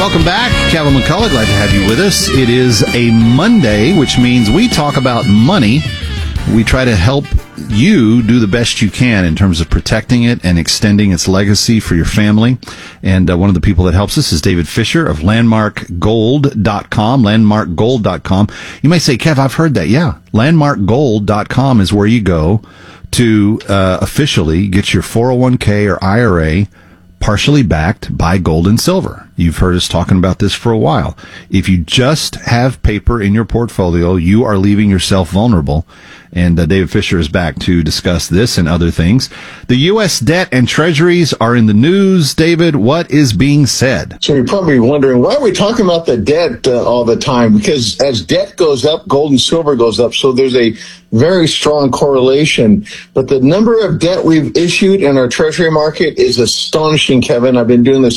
Welcome back. Kevin McCullough, glad to have you with us. It is a Monday, which means we talk about money. We try to help you do the best you can in terms of protecting it and extending its legacy for your family. And one of the people that helps us is David Fisher of LandmarkGold.com, LandmarkGold.com. You may say, Kev, I've heard that. Yeah, LandmarkGold.com is where you go to officially get your 401k or IRA partially backed by gold and silver. You've heard us talking about this for a while. If you just have paper in your portfolio, you are leaving yourself vulnerable. And David Fisher is back to discuss this and other things. The U.S. debt and treasuries are in the news. David, what is being said? So you're probably wondering, why are we talking about the debt all the time? Because as debt goes up, gold and silver goes up. So there's a very strong correlation. But the number of debt we've issued in our treasury market is astonishing, Kevin. I've been doing this